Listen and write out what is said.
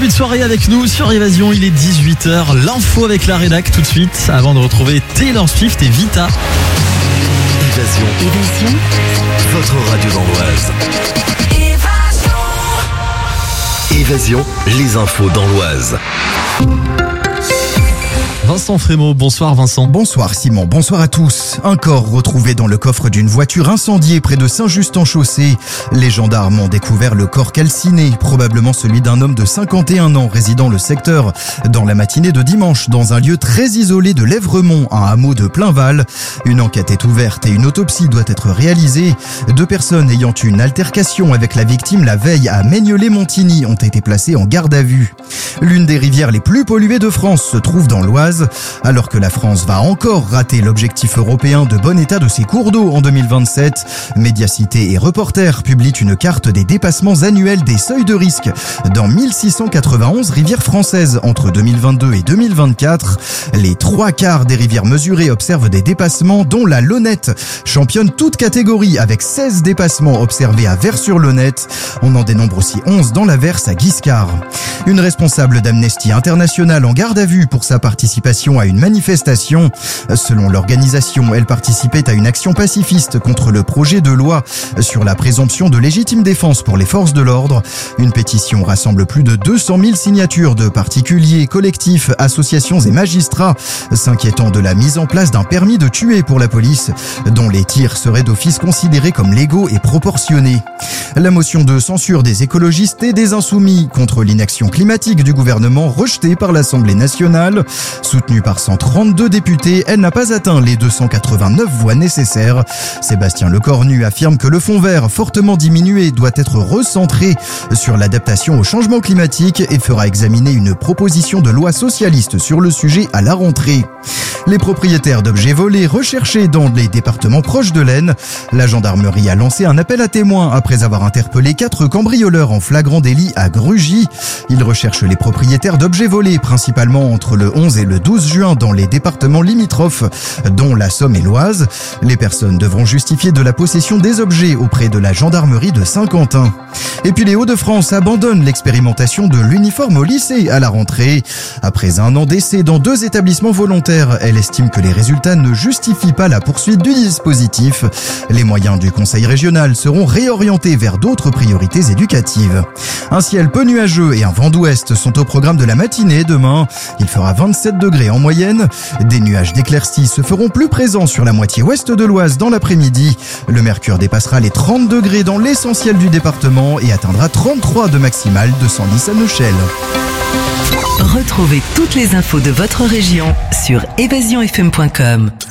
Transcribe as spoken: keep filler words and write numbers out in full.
belle soirée avec nous sur Évasion, il est dix-huit heures. L'info avec la rédac tout de suite, avant de retrouver Taylor Swift et Vita. Évasion. Évasion. Votre radio dans l'Oise. Évasion. Évasion, les infos dans l'Oise. Vincent Frémaux, bonsoir Vincent. Bonsoir Simon, bonsoir à tous. Un corps retrouvé dans le coffre d'une voiture incendiée près de Saint-Just-en-Chaussée. Les gendarmes ont découvert le corps calciné, probablement celui d'un homme de cinquante et un ans résidant le secteur. Dans la matinée de dimanche, dans un lieu très isolé de l'Èvremont, un hameau de Plainval. Une enquête est ouverte et une autopsie doit être réalisée. Deux personnes ayant eu une altercation avec la victime la veille à Maignelet-Montigny ont été placées en garde à vue. L'une des rivières les plus polluées de France se trouve dans l'Oise. Alors que la France va encore rater l'objectif européen de bon état de ses cours d'eau en deux mille vingt-sept, Médiacité et Reporters publient une carte des dépassements annuels des seuils de risque dans mille six cent quatre-vingt-onze rivières françaises entre deux mille vingt-deux et deux mille vingt-quatre. Les trois quarts des rivières mesurées observent des dépassements, dont la Launette championne toute catégorie avec seize dépassements observés à Vers-sur-Launette. On en dénombre aussi onze dans la Verse à Guiscard. Une responsable d'Amnesty International en garde à vue pour sa participation à une manifestation. Selon l'organisation, elle participait à une action pacifiste contre le projet de loi sur la présomption de légitime défense pour les forces de l'ordre. Une pétition rassemble plus de deux cent mille signatures de particuliers, collectifs, associations et magistrats s'inquiétant de la mise en place d'un permis de tuer pour la police, dont les tirs seraient d'office considérés comme légaux et proportionnés. La motion de censure des écologistes et des insoumis contre l'inaction climatique du gouvernement rejetée par l'Assemblée nationale. Soutenue par cent trente-deux députés, elle n'a pas atteint les deux cent quatre-vingt-neuf voix nécessaires. Sébastien Lecornu affirme que le fonds vert, fortement diminué, doit être recentré sur l'adaptation au changement climatique et fera examiner une proposition de loi socialiste sur le sujet à la rentrée. Les propriétaires d'objets volés recherchés dans les départements proches de l'Aisne. La gendarmerie a lancé un appel à témoins après avoir interpellé quatre cambrioleurs en flagrant délit à Grugy. Ils recherchent les propriétaires d'objets volés, principalement entre le onze et le douze juin dans les départements limitrophes, dont la Somme et l'Oise. Les personnes devront justifier de la possession des objets auprès de la gendarmerie de Saint-Quentin. Et puis les Hauts-de-France abandonnent l'expérimentation de l'uniforme au lycée à la rentrée. Après un an d'essai dans deux établissements volontaires, elle estime que les résultats ne justifient pas la poursuite du dispositif. Les moyens du conseil régional seront réorientés vers d'autres priorités éducatives. Un ciel peu nuageux et un vent d'ouest sont au programme de la matinée demain. Il fera vingt-sept degrés en moyenne. Des nuages d'éclaircies se feront plus présents sur la moitié ouest de l'Oise dans l'après-midi. Le mercure dépassera les trente degrés dans l'essentiel du département et atteindra trente-trois de maximale de Senlis à Neuchâtel. Retrouvez toutes les infos de votre région sur évasion f m point com.